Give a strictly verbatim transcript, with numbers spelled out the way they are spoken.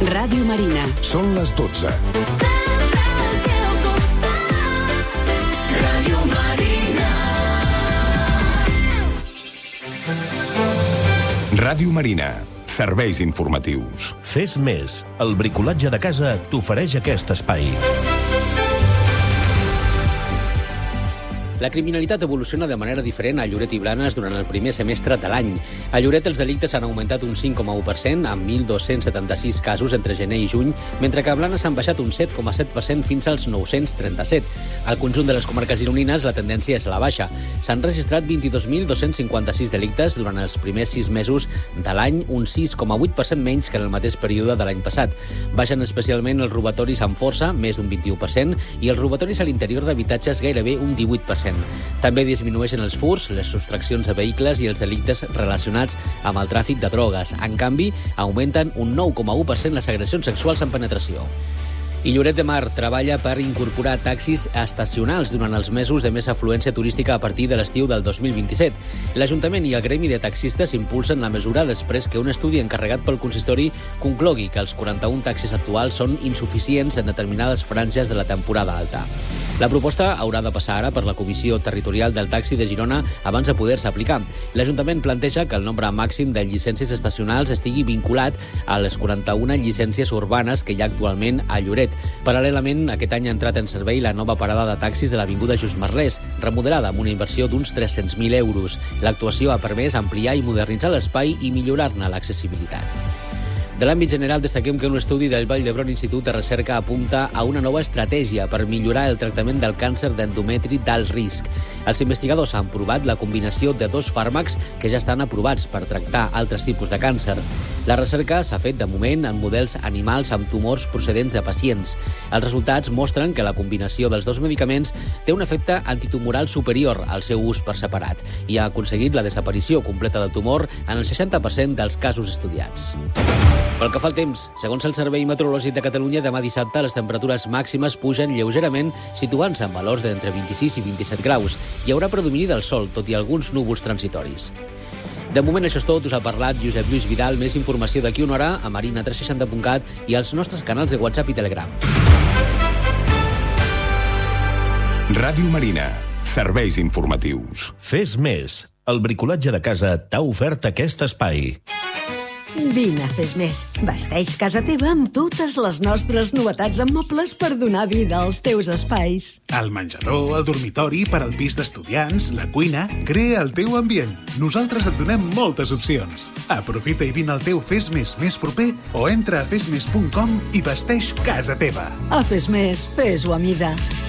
Ràdio Marina. Són les dotze. Sempre al teu costat. Ràdio Marina. Ràdio Marina. Serveis informatius. Fes més. El bricolatge de casa t'ofereix aquest espai. La criminalitat evoluciona de manera diferent a Lloret i Blanes durant el primer semestre de l'any. A Lloret els delictes han augmentat un cinc coma u per cent, amb mil dos-cents setanta-sis casos entre gener i juny, mentre que a Blanes han baixat un set coma set per cent fins als nou-cents trenta-set. Al conjunt de les comarques gironines la tendència és a la baixa. S'han registrat vint-i-dos mil dos-cents cinquanta-sis delictes durant els primers sis mesos de l'any, un sis coma vuit per cent menys que en el mateix període de l'any passat. Baixen especialment els robatoris amb força, més d'un vint-i-u per cent, i els robatoris a l'interior d'habitatges gairebé un divuit per cent. També disminueixen els furts, les sostraccions de vehicles i els delictes relacionats amb el tràfic de drogues. En canvi, augmenten un nou coma u per cent les agressions sexuals amb penetració. I Lloret de Mar treballa per incorporar taxis estacionals durant els mesos de més afluència turística a partir de l'estiu del dos mil vint-i-set. L'Ajuntament i el gremi de taxistes impulsen la mesura després que un estudi encarregat pel consistori conclogui que els quaranta-un taxis actuals són insuficients en determinades franges de la temporada alta. La proposta haurà de passar ara per la Comissió Territorial del Taxi de Girona abans de poder-se aplicar. L'Ajuntament planteja que el nombre màxim de llicències estacionals estigui vinculat a les quaranta-una llicències urbanes que hi ha actualment a Lloret. Paral·lelament, aquest any ha entrat en servei la nova parada de taxis de l'Avinguda Just Merlès, remodelada amb una inversió d'uns tres-cents mil euros. L'actuació ha permès ampliar i modernitzar l'espai i millorar-ne l'accessibilitat. De l'àmbit general, destaquem que un estudi del Vall d'Hebron Institut de Recerca apunta a una nova estratègia per millorar el tractament del càncer d'endometri d'alt risc. Els investigadors han provat la combinació de dos fàrmacs que ja estan aprovats per tractar altres tipus de càncer. La recerca s'ha fet, de moment, en models animals amb tumors procedents de pacients. Els resultats mostren que la combinació dels dos medicaments té un efecte antitumoral superior al seu ús per separat i ha aconseguit la desaparició completa del tumor en el seixanta per cent dels casos estudiats. Pel que fa al temps, segons el Servei Meteorològic de Catalunya, demà dissabte les temperatures màximes pugen lleugerament, situant-se en valors d'entre vint-i-sis i vint-i-set graus. Hi haurà predomini del sol, tot i alguns núvols transitoris. De moment això és tot, us ha parlat Josep Lluís Vidal. Més informació d'aquí una hora a marina tres seixanta punt cat i als nostres canals de WhatsApp i Telegram. Ràdio Marina. Serveis informatius. Fes més. El bricolatge de casa t'ha ofert aquest espai. Vine a Fes Més. Vesteix casa teva amb totes les nostres novetats en mobles per donar vida als teus espais. El menjador, el dormitori, per al pis d'estudiants, la cuina... Crea el teu ambient. Nosaltres et donem moltes opcions. Aprofita i vine al teu Fes Més més proper o entra a fes més punt com i vesteix casa teva. A Fes Més, fes-ho a mida.